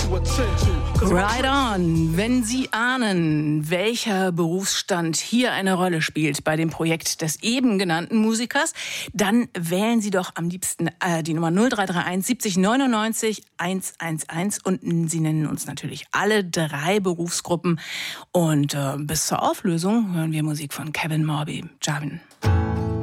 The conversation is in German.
Right on. Wenn Sie ahnen, welcher Berufsstand hier eine Rolle spielt bei dem Projekt des eben genannten Musikers, dann wählen Sie doch am liebsten die Nummer 0331 70 99 111 und Sie nennen uns natürlich alle 3 Berufsgruppen. Und bis zur Auflösung hören wir Musik von Kevin Morby. Javin.